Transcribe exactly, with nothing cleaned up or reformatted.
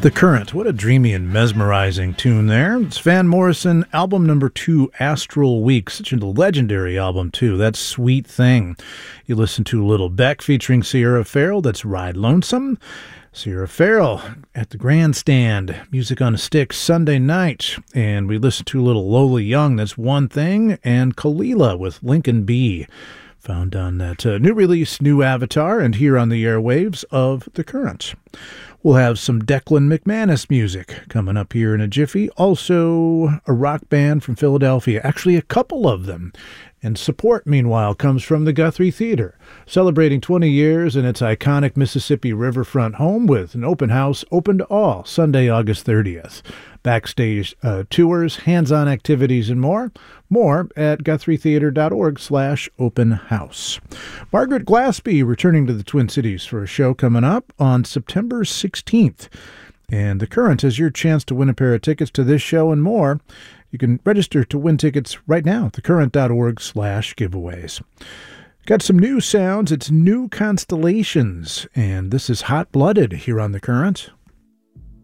The Current. What a dreamy and mesmerizing tune there. It's Van Morrison, album number two, Astral Week. Such a legendary album, too. That's Sweet Thing. You listen to Little Beck featuring Sierra Farrell. That's Ride Lonesome. Sierra Farrell at the Grandstand. Music on a Stick Sunday night. And we listen to Little Lola Young. That's One Thing. And Kalila with Lincoln B. Found on that uh, new release, New Avatar, and here on the airwaves of The Current. We'll have some Declan McManus music coming up here in a jiffy. Also, a rock band from Philadelphia. Actually, a couple of them. And support, meanwhile, comes from the Guthrie Theater, celebrating twenty years in its iconic Mississippi riverfront home with an open house open to all Sunday, August thirtieth. Backstage uh, tours, hands-on activities, and more. More at guthrietheater.org slash open house. Margaret Glaspie returning to the Twin Cities for a show coming up on September sixteenth. And The Current has your chance to win a pair of tickets to this show and more. You can register to win tickets right now at thecurrent.org slash giveaways. Got some new sounds. It's New Constellations, and this is Hot Blooded here on The Current.